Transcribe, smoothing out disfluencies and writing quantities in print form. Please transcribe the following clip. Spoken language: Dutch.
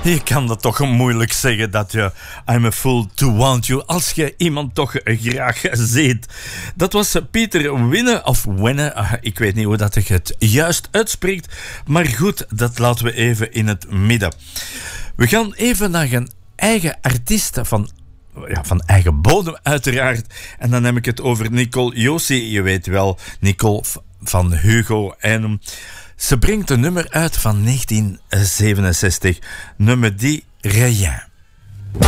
Je kan dat toch moeilijk zeggen dat je I'm a fool to want you als je iemand toch graag ziet. Dat was Pieter Winne of Wenne. Ik weet niet hoe dat ik het juist uitspreekt. Maar goed, dat laten we even in het midden. We gaan even naar een eigen artiest van eigen bodem uiteraard. En dan heb ik het over Nicole Josie. Je weet wel, Nicole van Hugo. En ze brengt een nummer uit van 1967. Nummer die Rien.